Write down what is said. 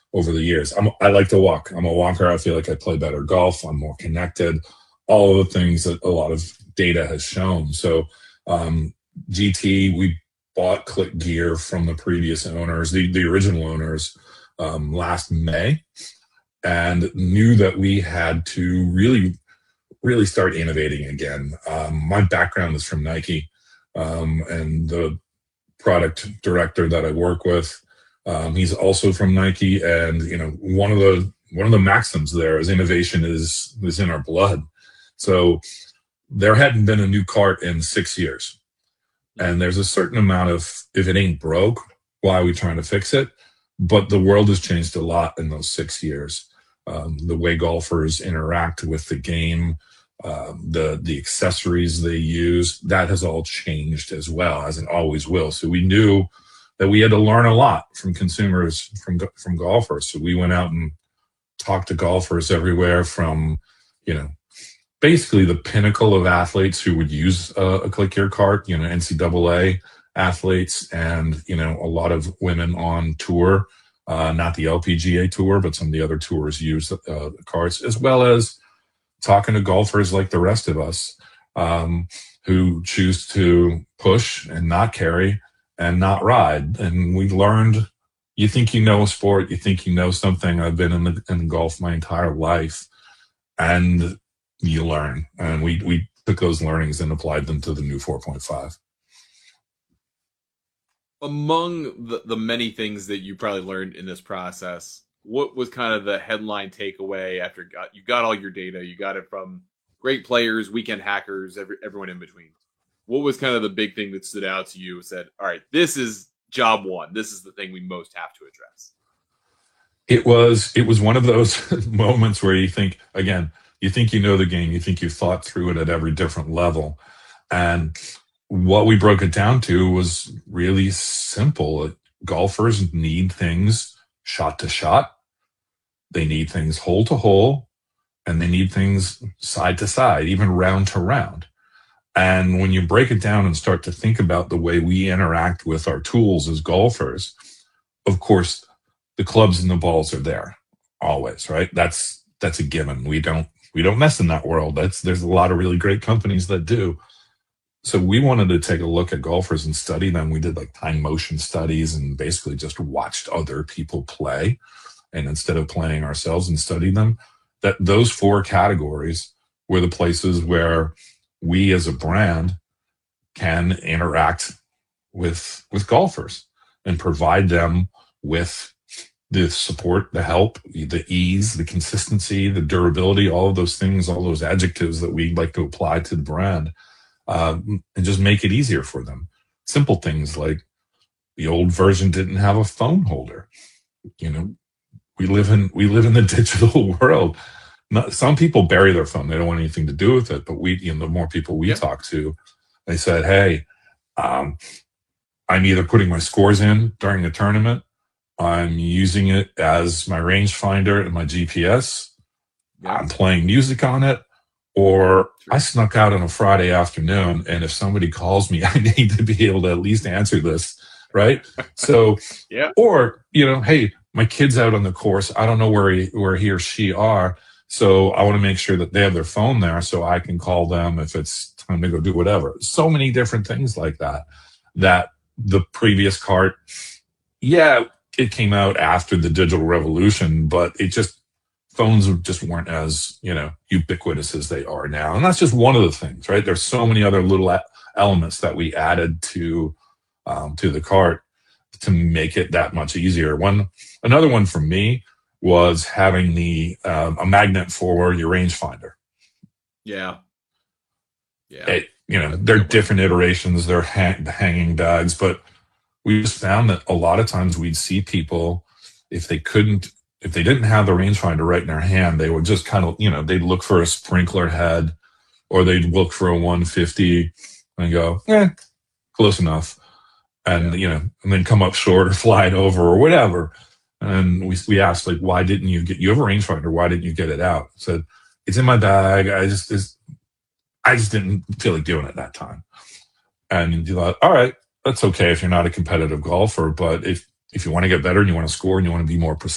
over the years. I like to walk. I'm a walker. I feel like I play better golf. I'm more connected. All of the things that a lot of data has shown. So um, GT, we bought Click Gear from the previous owners, the original owners, last May, and knew that we had to really start innovating again. My background is from Nike, and the product director that I work with, he's also from Nike, and one of the maxims there is innovation is in our blood. So there hadn't been a new cart in 6 years, and there's a certain amount of, if it ain't broke, why are we trying to fix it? But the world has changed a lot in those 6 years. The way golfers interact with the game, the accessories they use, that has all changed as well, as it always will. So we knew that we had to learn a lot from consumers, from golfers. So we went out and talked to golfers everywhere from, you know, basically the pinnacle of athletes who would use a Click Your cart, NCAA athletes, and a lot of women on tour, not the LPGA tour, but some of the other tours use carts, as well as talking to golfers like the rest of us, who choose to push and not carry and not ride. And we learned, you think you know a sport, you think you know something. I've been in golf my entire life, and you learn. And we took those learnings and applied them to the new 4.5. Among the many things that you probably learned in this process, what was kind of the headline takeaway after you got all your data? You got it from great players, weekend hackers, everyone in between. What was kind of the big thing that stood out to you and said, all right, this is job one. This is the thing we most have to address? It was one of those moments where you think, again, you think you know the game, you think you've thought through it at every different level. And what we broke it down to was really simple. Golfers need things shot to shot, they need things hole to hole, and they need things side to side, even round to round. And when you break it down and start to think about the way we interact with our tools as golfers, of course, the clubs and the balls are there always, right? That's a given. We don't mess in that world. There's a lot of really great companies that do. So we wanted to take a look at golfers and study them. We did like time motion studies and basically just watched other people play. And instead of playing ourselves and study them, that those four categories were the places where we as a brand can interact with golfers and provide them with the support, the help, the ease, the consistency, the durability, all of those things, all those adjectives that we like to apply to the brand, and just make it easier for them. Simple things like the old version didn't have a phone holder. We live in the digital world. Some people bury their phone; they don't want anything to do with it. But the more people we talk to, they said, "Hey, I'm either putting my scores in during the tournament, I'm using it as my rangefinder and my GPS, I'm playing music on it, or I snuck out on a Friday afternoon, and if somebody calls me, I need to be able to at least answer this, right?" So, or hey, my kid's out on the course. I don't know where he or she are, so I want to make sure that they have their phone there so I can call them if it's time to go do whatever. So many different things like that. That the previous cart, it came out after the digital revolution, but phones just weren't as ubiquitous as they are now. And that's just one of the things, right? There's so many other little elements that we added to the cart to make it that much easier. Another one for me was having a magnet for your rangefinder. They're different iterations, they're hanging bags, but we just found that a lot of times we'd see people, if they didn't have the rangefinder right in their hand, they would just kind of, they'd look for a sprinkler head, or they'd look for a 150 and go, close enough. And, and then come up short or fly it over or whatever. And we asked, like, why didn't you have a rangefinder? Why didn't you get it out? Said, it's in my bag. I just didn't feel like doing it that time. And you thought, all right, that's okay if you're not a competitive golfer, but if you want to get better and you want to score and you want to be more precise,